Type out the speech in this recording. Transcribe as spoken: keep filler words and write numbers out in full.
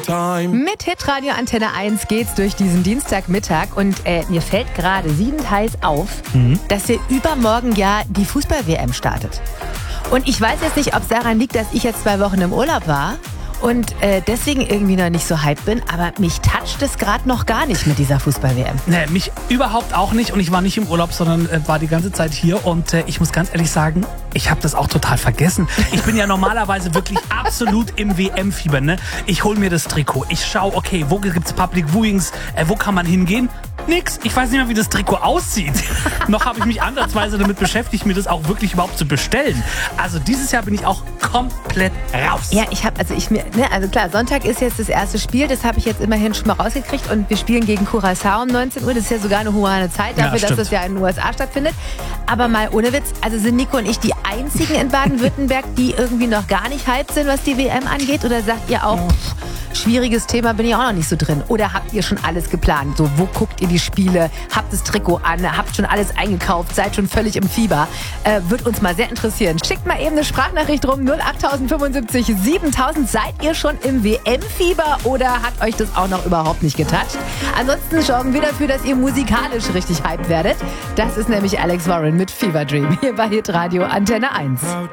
time. Mit Hitradio Antenne eins geht's durch diesen Dienstagmittag und äh, mir fällt gerade siedend heiß auf, mhm. dass wir übermorgen ja die Fußball-W M startet. Und ich weiß jetzt nicht, ob es daran liegt, dass ich jetzt zwei Wochen im Urlaub war und äh, deswegen irgendwie noch nicht so hyped bin, aber mich toucht es gerade noch gar nicht mit dieser Fußball-W M. Nee, mich überhaupt auch nicht und ich war nicht im Urlaub, sondern äh, war die ganze Zeit hier und äh, ich muss ganz ehrlich sagen, ich habe das auch total vergessen. Ich bin ja normalerweise wirklich absolut im W M-Fieber, ne? Ich hole mir das Trikot, ich schaue, okay, wo gibt's Public Viewings, äh, wo kann man hingehen? Nix. Ich weiß nicht mehr, wie das Trikot aussieht. Noch habe ich mich ansatzweise damit beschäftigt, mir das auch wirklich überhaupt zu bestellen. Also dieses Jahr bin ich auch komplett raus. Ja, ich habe, also ich mir, ne, also klar, Sonntag ist jetzt das erste Spiel, das habe ich jetzt immerhin schon mal rausgekriegt und wir spielen gegen Curaçao um neunzehn Uhr. Das ist ja sogar eine humane Zeit dafür, ja, dass das ja in den U S A stattfindet. Aber mal ohne Witz, also sind Nico und ich die einzigen in Baden-Württemberg, die irgendwie noch gar nicht hyped sind, was die W M angeht? Oder sagt ihr auch, pff, schwieriges Thema, bin ich auch noch nicht so drin? Oder habt ihr schon alles geplant? So, wo guckt ihr die Spiele? Habt das Trikot an? Habt schon alles eingekauft? Seid schon völlig im Fieber? Äh, wird uns mal sehr interessieren. Schickt mal eben eine Sprachnachricht rum, null acht fünfundsiebzig siebentausend. Seid ihr schon im W M-Fieber oder hat euch das auch noch überhaupt nicht getoucht? Ansonsten sorgen wir dafür, dass ihr musikalisch richtig hyped werdet. Das ist nämlich Alex Warren mit Fever Dream hier bei Hitradio Antenne eins.